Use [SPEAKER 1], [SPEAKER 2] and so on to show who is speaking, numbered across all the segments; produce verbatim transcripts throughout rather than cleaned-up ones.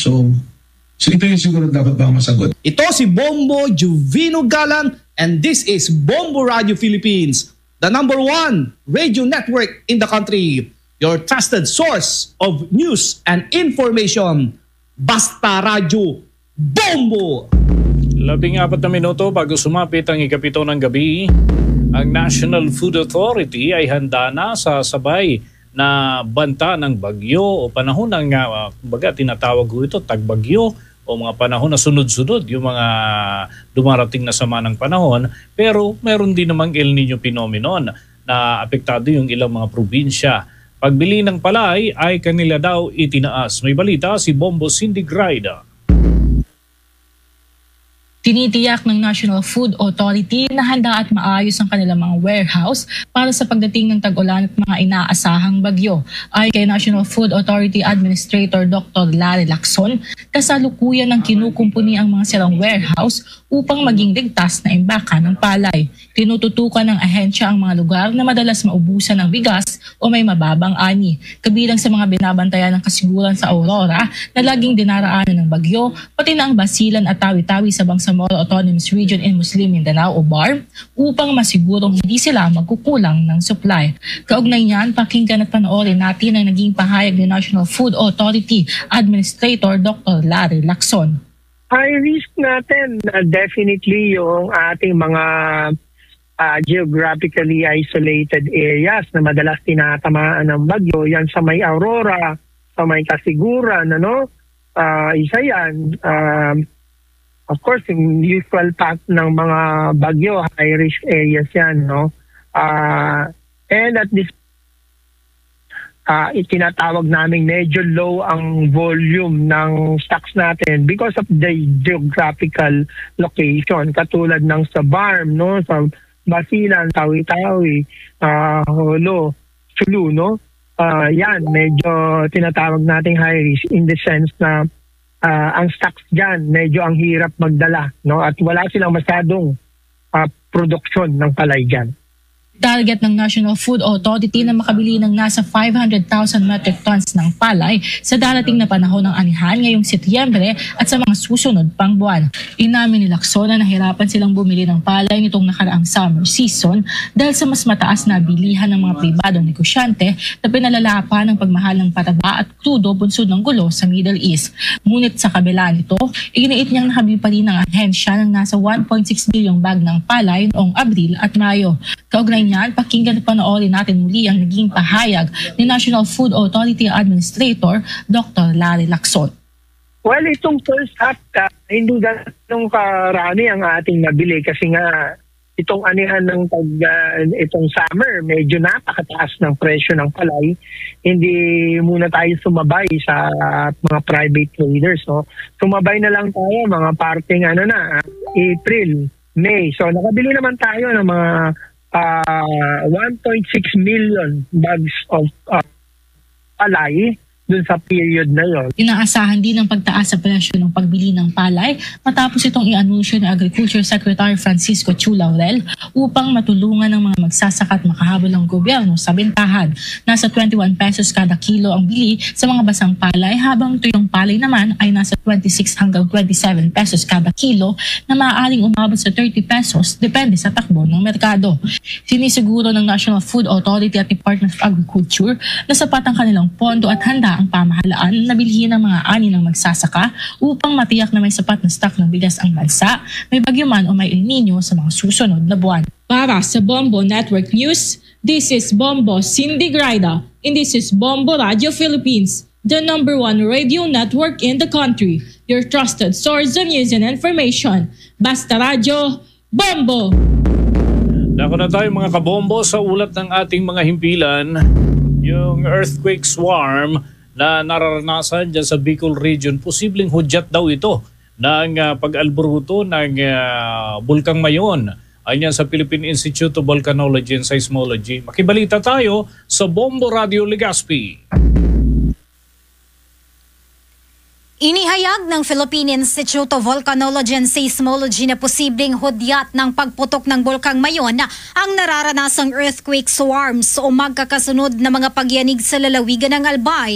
[SPEAKER 1] So, so ito yung siguro dapat bang masagot.
[SPEAKER 2] Ito si Bombo Juvino Galan and this is Bombo Radio Philippines, the number one radio network in the country. Your trusted source of news and information. Basta Radio Bombo!
[SPEAKER 3] Labing apat na minuto bago sumapit ang ikapito ng gabi, ang National Food Authority ay handa na sa sabay na banta ng bagyo o panahon ng, uh, kumbaga tinatawag ko ito, tagbagyo o mga panahon na sunod-sunod, yung mga dumarating na sama ng panahon. Pero meron din namang El Nino phenomenon na apektado yung ilang mga probinsya. Pagbili ng palay ay kanila daw itinaas. May balita si Bombo Cindy Graida.
[SPEAKER 4] Tinitiyak ng National Food Authority na handa at maayos ang kanilang mga warehouse para sa pagdating ng tag-ulan at mga inaasahang bagyo. Ayon kay National Food Authority Administrator Doctor Larry Lacson, kasalukuyan ng kinukumpuni ang mga sirang warehouse upang maging ligtas na imbaka ng palay. Tinututukan ng ahensya ang mga lugar na madalas maubusan ng bigas o may mababang ani. Kabilang sa mga binabantayan ng kasiguran sa Aurora na laging dinaraanan ng bagyo, pati na ang Basilan at Tawi-Tawi sa Bangsamoro Autonomous Region in Muslim Mindanao o B A R upang masigurong hindi sila magkukulang ng supply. Kaugnay niyan, pakinggan at panoorin natin ang naging pahayag ni National Food Authority Administrator Doctor Larry Lacson.
[SPEAKER 5] High risk natin uh, definitely yung ating mga uh, geographically isolated areas na madalas tinatamaan ng bagyo. Yan sa may Aurora, sa may Kasiguran, ano? Uh, isa yan. Uh, of course, yung usual path ng mga bagyo, high risk areas yan, no? Uh, and at this Uh, itinatawag namin medyo low ang volume ng stocks natin because of the geographical location. Katulad ng sa B A R M, no? Sa Basilan, Tawi-Tawi, uh, Holo, Sulu, no? Uh, yan, medyo tinatawag nating high risk in the sense na uh, ang stocks dyan, medyo ang hirap magdala, no? At wala silang masyadong uh, produksyon ng palay dyan.
[SPEAKER 4] Target ng National Food Authority na makabili ng nasa five hundred thousand metric tons ng palay sa darating na panahon ng anihan ngayong Setyembre at sa mga susunod pang buwan. Inamin ni Lacson na nahirapan silang bumili ng palay nitong nakaraang summer season dahil sa mas mataas na bilihan ng mga pribadong negosyante na pinalala pa ng pagmahal ng pataba at krudo bunsod ng gulo sa Middle East. Ngunit sa kabila nito, iginiit niyang nakabili pa rin ng ahensya ng nasa one point six bilyong bag ng palay noong Abril at Mayo. Kaugnay niyan, pakinggan at panoorin natin muli ang naging pahayag ni National Food Authority Administrator Doctor Larry Lacson.
[SPEAKER 5] Well, itong first half, uh, hindi ganong karami ang ating nabili kasi nga itong anihan ng tag, uh, itong summer, medyo napakataas ng presyo ng palay. Hindi muna tayo sumabay sa uh, mga private traders. No? Sumabay na lang tayo mga parting ano na, uh, April, May. So nakabili naman tayo ng mga Uh, one point six million bags of uh, palay dun sa period na yon.
[SPEAKER 4] Inaasahan din ang pagtaas sa presyo ng pagbili ng palay matapos itong i-anunsyo ni Agriculture Secretary Francisco Chu Laurel upang matulungan ng mga magsasaka at makahabol ng gobyerno sa bentahan. Nasa twenty-one pesos kada kilo ang bili sa mga basang palay habang tuyong palay naman ay nasa twenty-six hanggang twenty-seven pesos kada kilo na maaaring umabot sa thirty pesos depende sa takbo ng merkado. Sinisiguro ng National Food Authority at Department of Agriculture na sapat ang kanilang pondo at handa ang pamahalaan na bilhin ng mga ani ng magsasaka upang matiyak na may sapat na stock ng bigas ang bansa, may bagyo man o may El Nino sa mga susunod na buwan. Para sa Bombo Network News, this is Bombo Cindy Graida and this is Bombo Radio Philippines, the number one radio network in the country. Your trusted source of news and information. Basta Radio Bombo!
[SPEAKER 3] Nako na tayo mga kabombo sa ulat ng ating mga himpilan. Yung earthquake swarm na nararanasan dyan sa Bicol region, posibleng hudyat daw ito ng uh, pag-alburuto ng uh, Bulkang Mayon. Ayan sa Philippine Institute of Volcanology and Seismology. Makibalita tayo sa Bombo Radio Legazpi.
[SPEAKER 6] Inihayag ng Philippine Institute of Volcanology and Seismology na posibleng hudyat ng pagputok ng Bulkang Mayon ang nararanasang earthquake swarms o magkakasunod na mga pagyanig sa lalawigan ng Albay.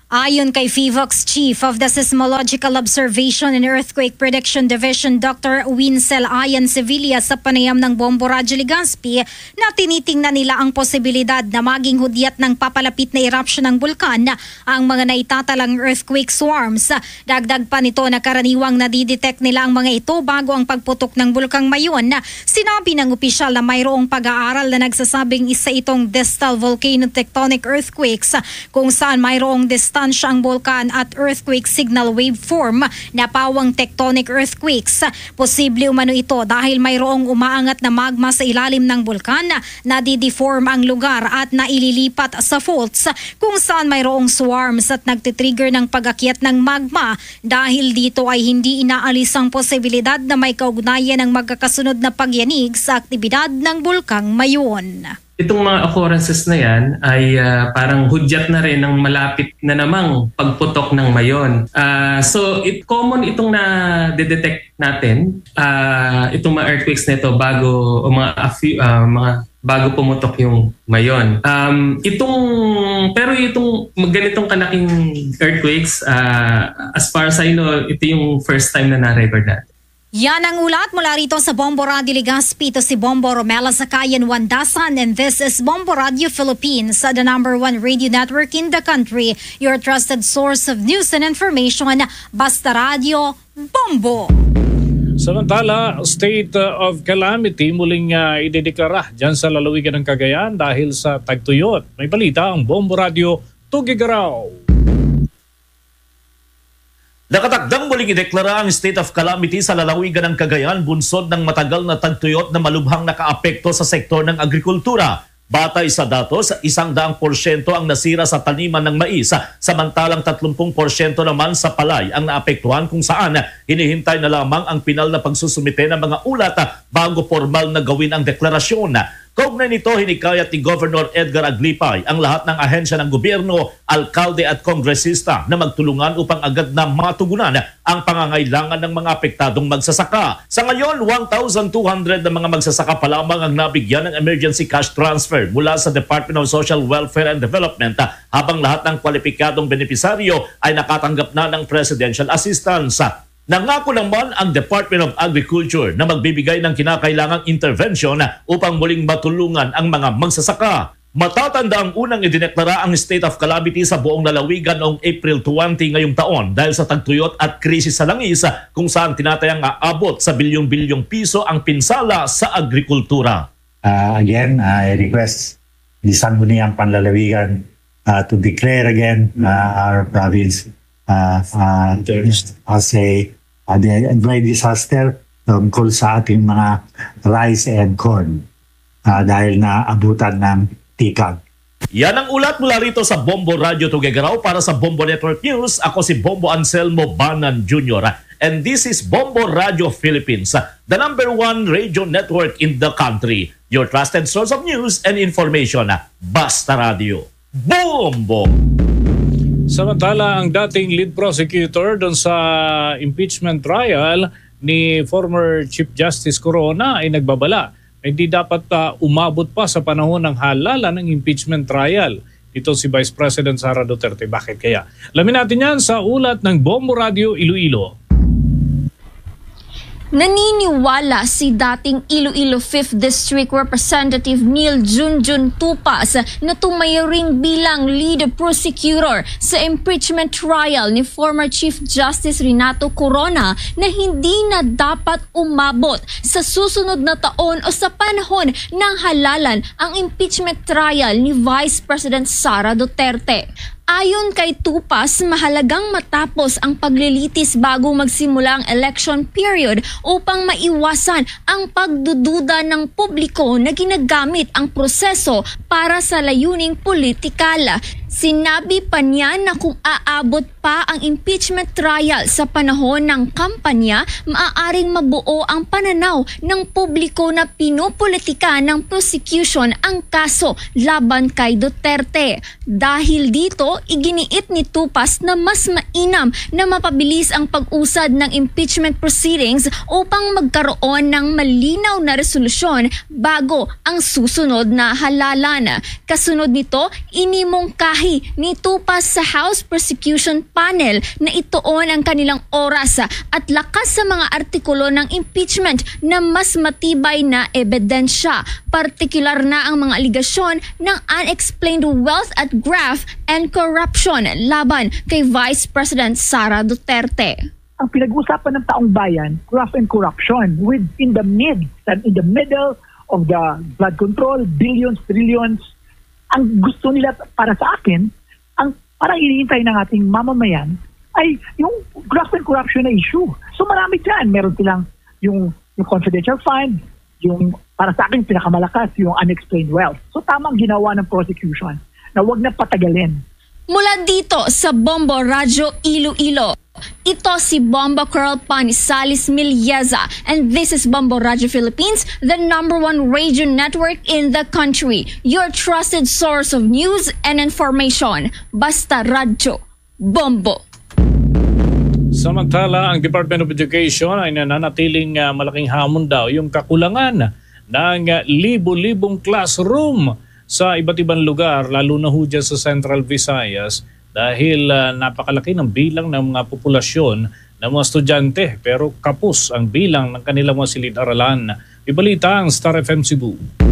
[SPEAKER 6] Ayon kay FIVOX Chief of the Seismological Observation and Earthquake Prediction Division Doctor Winsel Ayan Sevilla sa panayam ng Bombo Radyo Legazpi na tinitingnan nila ang posibilidad na maging hudyat ng papalapit na eruption ng bulkan ang mga naitatalang earthquake swarms. Dagdag pa nito na karaniwang nadidetect nila ang mga ito bago ang pagputok ng bulkang Mayon. Sinabi ng opisyal na mayroong pag-aaral na nagsasabing isa itong distal volcano tectonic earthquakes kung saan mayroong distal ang bulkan at earthquake signal waveform na pawang tectonic earthquakes. Posible umano ito dahil mayroong umaangat na magma sa ilalim ng bulkan na dideform ang lugar at naililipat sa faults kung saan mayroong swarms at nagtitrigger ng pag-akyat ng magma. Dahil dito ay hindi inaalis ang posibilidad na may kaugnayan ng magkakasunod na pagyanig sa aktibidad ng bulkang Mayon.
[SPEAKER 7] Itong mga occurrences na yan ay uh, parang hudyat na rin ng malapit na namang pagputok ng Mayon. Uh, so, it, common itong na-detect natin, uh, itong mga earthquakes na ito bago, o mga, uh, mga bago pumutok yung Mayon. Um, itong, pero itong ganitong kalaking earthquakes, uh, as far as I know, ito yung first time na na-record natin.
[SPEAKER 6] Yan ang ulat mula rito sa Bombo Radio Legazpi. Ito si Bombo Romela Sakayan Wandasan and this is Bombo Radio Philippines, the number one radio network in the country. Your trusted source of news and information, Basta Radio, Bombo.
[SPEAKER 3] Samantala, state of calamity muling uh, idedeklara dyan sa lalawigan ng Cagayan dahil sa tagtuyot. May balita ang Bombo Radio Tugigaraw.
[SPEAKER 8] Nakatakdang muling ideklara ang state of calamity sa lalawigan ng Cagayan bunsod ng matagal na tagtuyot na malubhang nakaapekto sa sektor ng agrikultura. Batay sa datos, isang daang porsyento ang nasira sa taniman ng mais, samantalang tatlumpung porsyento naman sa palay ang naapektuhan kung saan hinihintay na lamang ang pinal na pagsusumite ng mga ulat bago formal na gawin ang deklarasyon. Kaugnay nito, hinikayat ni Governor Edgar Aglipay ang lahat ng ahensya ng gobyerno, alkalde at kongresista na magtulungan upang agad na matugunan ang pangangailangan ng mga apektadong magsasaka. Sa ngayon, one thousand two hundred na mga magsasaka pa lamang ang nabigyan ng emergency cash transfer mula sa Department of Social Welfare and Development, habang lahat ng kwalipikadong benepisaryo ay nakatanggap na ng presidential assistance. Nangako naman ang Department of Agriculture na magbibigay ng kinakailangang intervention upang muling matulungan ang mga magsasaka. Matatanda ang unang idineklara ang state of calamity sa buong lalawigan noong April twentieth ngayong taon dahil sa tagtuyot at krisis sa langis kung saan tinatayang aabot sa bilyong-bilyong piso ang pinsala sa agrikultura.
[SPEAKER 9] Uh, again, I request the Sangguniang Panlalawigan uh, to declare again uh, our province uh, uh, as a Uh, the dry disaster tungkol sa ating mga rice and corn uh, dahil na abutan ng tikag.
[SPEAKER 8] Yan ang ulat mula rito sa Bombo Radio Tugigaraw para sa Bombo Network News. Ako si Bombo Anselmo Banan Junior And this is Bombo Radio Philippines, the number one radio network in the country. Your trusted source of news and information. Basta Radio. Bombo!
[SPEAKER 3] Samantala, ang dating lead prosecutor doon sa impeachment trial ni former Chief Justice Corona ay nagbabala. Hindi dapat uh, umabot pa sa panahon ng halalan ng impeachment trial. Ito si Vice President Sara Duterte. Bakit kaya? Alamin natin yan sa ulat ng Bombo Radio Iloilo.
[SPEAKER 10] Naniniwala si dating Iloilo fifth District Representative Neil Junjun Tupas na tumayaring bilang lead prosecutor sa impeachment trial ni former Chief Justice Renato Corona na hindi na dapat umabot sa susunod na taon o sa panahon ng halalan ang impeachment trial ni Vice President Sara Duterte. Ayon kay Tupas, mahalagang matapos ang paglilitis bago magsimula ang election period upang maiwasan ang pagdududa ng publiko na ginagamit ang proseso para sa layuning politikal. Sinabi pa niya na kung aabot pa ang impeachment trial sa panahon ng kampanya, maaaring mabuo ang pananaw ng publiko na pinupolitika ng prosecution ang kaso laban kay Duterte. Dahil dito, iginiit ni Tupas na mas mainam na mapabilis ang pag-usad ng impeachment proceedings upang magkaroon ng malinaw na resolusyon bago ang susunod na halalan. Kasunod nito, inimongkahan Lahi nitupas sa House Prosecution Panel na ituon ang kanilang oras at lakas sa mga artikulo ng impeachment na mas matibay na ebidensya. Partikular na ang mga aligasyon ng unexplained wealth at graft and corruption laban kay Vice President Sara Duterte.
[SPEAKER 11] Ang pinag-usapan ng taong bayan, graft and corruption, with in the mid and in the middle of the blood control, billions, trillions. Ang gusto nila para sa akin, ang parang iniintay ng ating mamamayan ay yung graft and corruption na issue. So marami dyan. Meron silang yung, yung confidential fund, yung para sa akin pinakamalakas, yung unexplained wealth. So tamang ginawa ng prosecution na wag na patagalin.
[SPEAKER 10] Mula dito sa Bombo Radyo Iloilo, ito si Bombo Colonel Panisalis Milyeza, and this is Bombo Radyo Philippines, the number one radio network in the country. Your trusted source of news and information. Basta Radyo, Bombo.
[SPEAKER 3] Samantala, ang Department of Education ay nananatiling uh, malaking hamon daw yung kakulangan ng uh, libo-libong classroom sa iba't ibang lugar, lalo na ho dyan sa Central Visayas, dahil uh, napakalaki ng bilang ng mga populasyon ng mga estudyante, pero kapos ang bilang ng kanilang mga silid-aralan. Ibalita ang Star F M Cebu.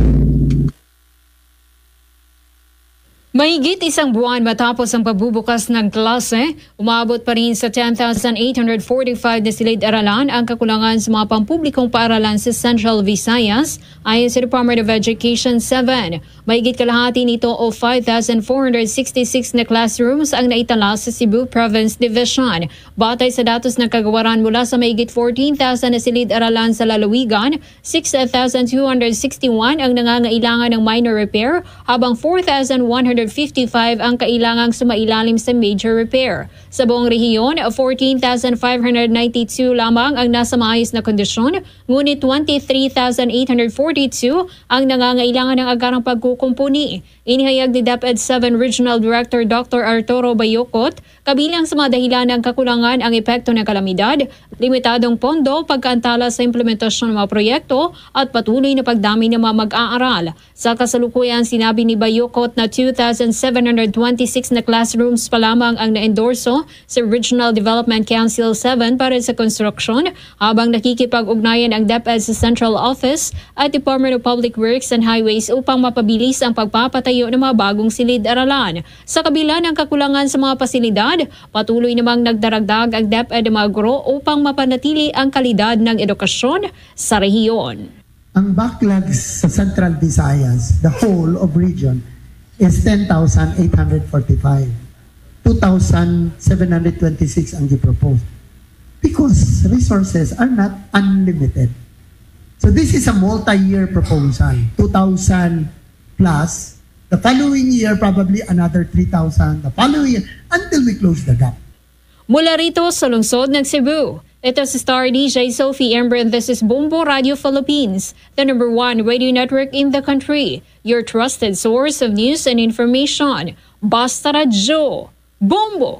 [SPEAKER 12] Mahigit isang buwan matapos ang pagbubukas ng klase, umabot pa rin sa ten thousand eight hundred forty-five na silid-aralan ang kakulangan sa mga pampublikong paaralan sa Central Visayas ayon sa Department of Education seven. Mahigit kalahati nito o five thousand four hundred sixty-six na classrooms ang naitala sa Cebu Province Division. Batay sa datos ng kagawaran mula sa mahigit fourteen thousand na silid-aralan sa lalawigan, six thousand two hundred sixty-one ang nangangailangan ng minor repair habang four thousand one hundred fifty-five ang kailangang sumailalim sa major repair. Sa buong rehiyon, fourteen thousand five hundred ninety-two lamang ang nasa maayos na kondisyon, ngunit twenty-three thousand eight hundred forty-two ang nangangailangan ng agarang pagkukumpuni. Inihayag ni DepEd seven Regional Director Doctor Arturo Bayocot, kabilang sa mga dahilan ng kakulangan ang epekto ng kalamidad, limitadong pondo, pagkaantala sa implementasyon ng mga proyekto at patuloy na pagdami ng mga mag-aaral. Sa kasalukuyan, sinabi ni Bayocot na two thousand seven hundred twenty-six na classrooms pa lamang ang na-endorso sa Regional Development Council seven para sa construction, habang nakikipag-ugnayan ang DepEd sa Central Office at Department of Public Works and Highways upang mapabilis ang pagpapatayo ng mga bagong silid-aralan. Sa kabila ng kakulangan sa mga pasilidad, patuloy namang nagdaragdag ang DepEd mga guro upang mapanatili ang kalidad ng edukasyon sa rehiyon.
[SPEAKER 13] Ang backlog sa Central Visayas, the whole of region, is ten thousand eight hundred forty-five. two thousand seven hundred twenty-six ang i-propose. Because resources are not unlimited. So this is a multi-year proposal. two thousand plus. The following year, probably another three thousand. The following year, until we close the gap.
[SPEAKER 12] Mula rito sa lungsod ng Cebu, ito si Star D J Sophie Ember, and this is Bombo Radio Philippines, the number one radio network in the country. Your trusted source of news and information. Basta Radyo, Bombo!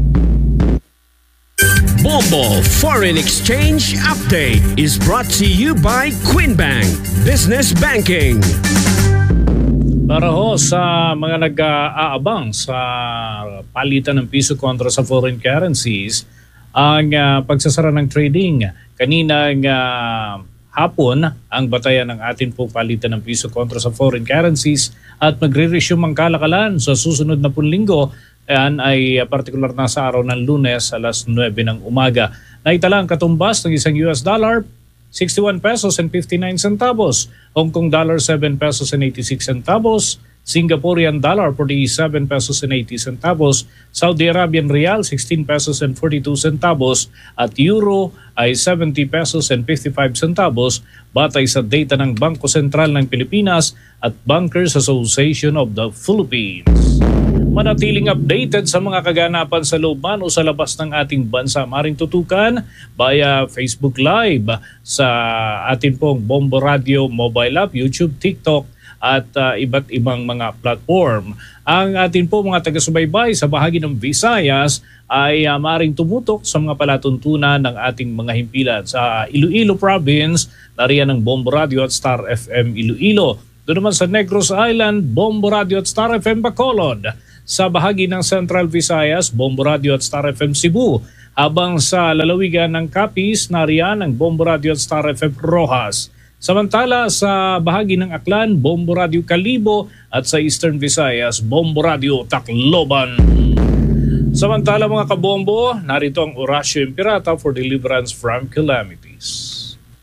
[SPEAKER 14] Bombo Foreign Exchange Update is brought to you by Quinbank Business Banking.
[SPEAKER 3] Para ho sa mga nag-aabang sa palitan ng piso kontra sa foreign currencies, ang uh, pagsasara ng trading kaninang uh, hapon ang batayan ng atin po palitan ng piso kontra sa foreign currencies at magre-resume ang kalakalan sa susunod na punlinggo. Yan ay partikular na sa araw ng Lunes alas nuwebe ng umaga. Naitala ang katumbas ng isang U S dollar, sixty-one pesos and fifty-nine centavos, Hong Kong dollar seven pesos and eighty-six centavos, Singaporean dollar forty-seven pesos and eighty centavos, Saudi Arabian rial sixteen pesos and forty-two centavos at euro ay seventy pesos and fifty-five centavos batay sa data ng Bangko Sentral ng Pilipinas at Bankers Association of the Philippines. Manatiling updated sa mga kaganapan sa loob man o sa labas ng ating bansa. Maring tutukan via Facebook Live sa atin pong Bombo Radio mobile app, YouTube, TikTok at uh, iba't ibang mga platform. Ang atin po mga taga-subaybay sa bahagi ng Visayas ay uh, maring tumutok sa mga palatuntunan ng ating mga himpilan. Sa Iloilo Province, nariyan ng Bombo Radio at Star F M Iloilo. Doon naman sa Negros Island, Bombo Radio at Star F M Bacolod. sa bahagi ng Central Visayas, Bombo Radio at Star F M Cebu. Habang sa lalawigan ng Capiz, nariyan ang Bombo Radio at Star F M Rojas. Samantala sa bahagi ng Aklan, Bombo Radio Kalibo at sa Eastern Visayas, Bombo Radio Tacloban. Samantala mga kabombo, narito ang Orasyo Impirata for deliverance from calamities.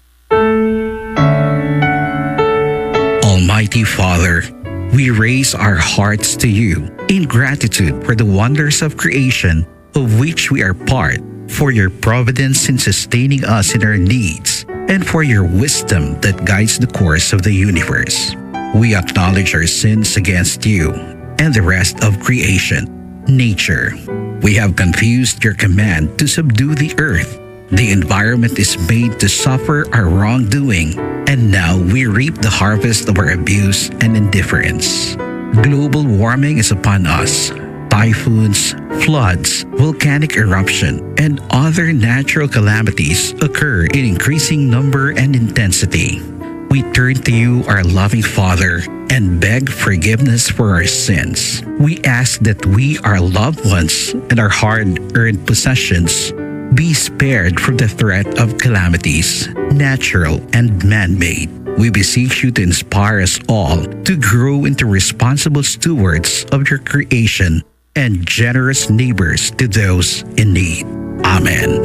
[SPEAKER 15] Almighty Father, we raise our hearts to you in gratitude for the wonders of creation of which we are part, for your providence in sustaining us in our needs, and for your wisdom that guides the course of the universe. We acknowledge our sins against you and the rest of creation, nature. We have confused your command to subdue the earth. The environment is made to suffer our wrongdoing, and now we reap the harvest of our abuse and indifference. Global warming is upon us. Typhoons, floods, volcanic eruption, and other natural calamities occur in increasing number and intensity. We turn to you, our loving Father, and beg forgiveness for our sins. We ask that we, our loved ones, and our hard-earned possessions be spared from the threat of calamities, natural and man-made. We beseech you to inspire us all to grow into responsible stewards of your creation and generous neighbors to those in need. Amen.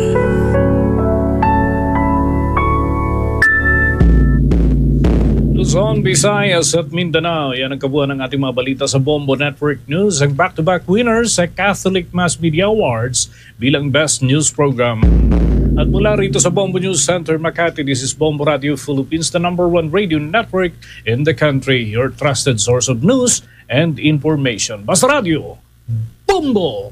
[SPEAKER 3] Luzon, Visayas at Mindanao. Yan ang kabuuan ng ating mga balita sa Bombo Network News. Ang back-to-back winners sa Catholic Mass Media Awards bilang Best News Program. At mula rito sa Bombo News Center, Makati, this is Bombo Radio Philippines, the number one radio network in the country. Your trusted source of news and information. Basta Radio, Bombo!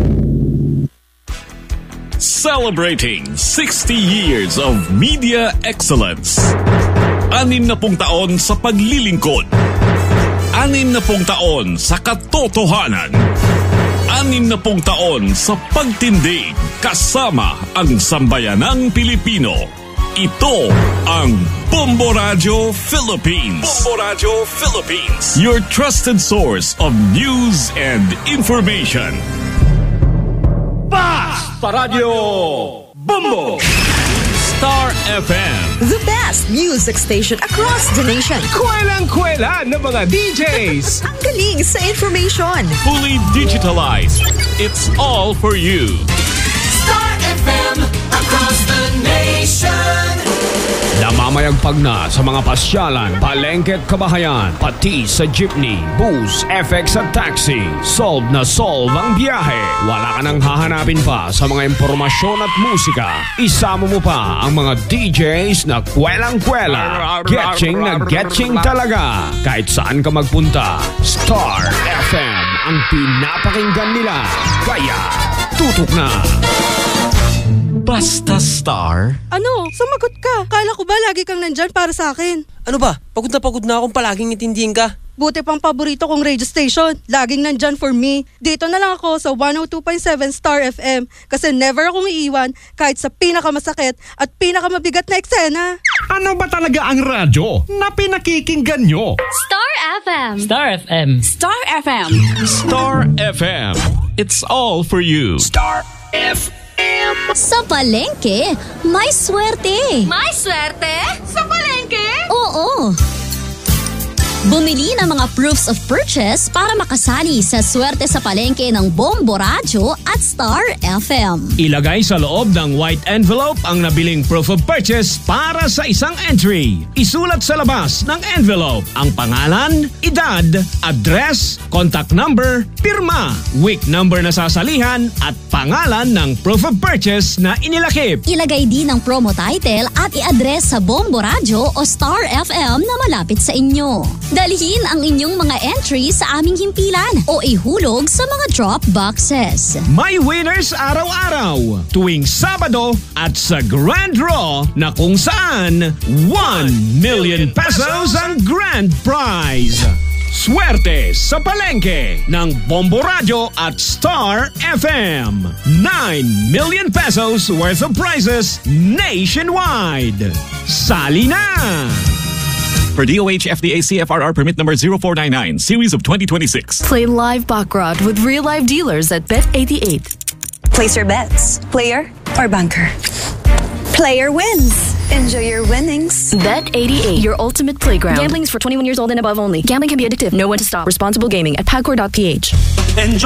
[SPEAKER 16] Celebrating sixty years of media excellence. Anim na pung taon sa paglilingkod. Anim na pung taon sa katotohanan. Anim na pung taon sa pagtindig kasama ang sambayanang Pilipino. Ito ang Bombo Radio Philippines. Bombo Radio Philippines. Your trusted source of news and information.
[SPEAKER 14] Basta Radio Bombo!
[SPEAKER 16] Star F M.
[SPEAKER 17] The best music station across the nation.
[SPEAKER 14] Kwelang-kwela ng mga D Js.
[SPEAKER 17] Ang galing sa information.
[SPEAKER 16] Fully digitalized. It's all for you.
[SPEAKER 18] Star F M across the nation.
[SPEAKER 14] Namamayagpag na sa mga pasyalan, palengke at kabahayan, pati sa jeepney, bus, F X at taxi. Solve na solve ang biyahe. Wala ka nang hahanapin pa sa mga impormasyon at musika. Isama mo pa ang mga D Js na kwelang-kwela. Getching na getching talaga. Kahit saan ka magpunta, Star F M ang pinapakinggan nila. Kaya, tutok na!
[SPEAKER 16] Basta Star?
[SPEAKER 19] Ano? Sumagot ka. Kala ko ba lagi kang nandyan para sa akin?
[SPEAKER 20] Ano ba? Pagod na pagod na akong palaging itindihin ka.
[SPEAKER 19] Buti pang paborito kong radio station. Laging nandyan for me. Dito na lang ako sa one oh two point seven Star F M kasi never akong iiwan kahit sa pinakamasakit at pinakamabigat na eksena.
[SPEAKER 14] Ano ba talaga ang radyo na pinakikinggan nyo?
[SPEAKER 10] Star F M.
[SPEAKER 21] Star F M.
[SPEAKER 10] Star F M.
[SPEAKER 16] Star F M. It's all for you.
[SPEAKER 14] Star F M.
[SPEAKER 10] Sa palengke, may swerte.
[SPEAKER 17] May swerte? Sa palengke?
[SPEAKER 10] Oo. Bumili ng mga proofs of purchase para makasali sa swerte sa palengke ng Bombo Radio at Star F M.
[SPEAKER 14] Ilagay sa loob ng white envelope ang nabiling proof of purchase para sa isang entry. Isulat sa labas ng envelope ang pangalan, edad, address, contact number, pirma, week number na sasalihan at pangalan ng proof of purchase na inilakip.
[SPEAKER 10] Ilagay din ang promo title at i-address sa Bombo Radio o Star F M na malapit sa inyo. Dalhin ang inyong mga entry sa aming himpilan o ihulog sa mga drop boxes.
[SPEAKER 14] May winners araw-araw tuwing Sabado at sa Grand Draw na kung saan one million pesos ang grand prize. Swerte sa palengke ng Bombo Radio at Star F M. nine million pesos worth of prizes nationwide. Sali na!
[SPEAKER 21] Per D O H F D A C F R R permit number zero four nine nine, series of twenty twenty-six.
[SPEAKER 22] Play live baccarat with real live dealers at Bet eighty-eight.
[SPEAKER 23] Place your bets. Player or banker? Player wins. Enjoy your winnings.
[SPEAKER 22] Bet eighty-eight, your ultimate playground.
[SPEAKER 24] Gambling is for twenty-one years old and above only. Gambling can be addictive. Know when to stop. Responsible gaming at pagcor dot p h.
[SPEAKER 21] Enjoy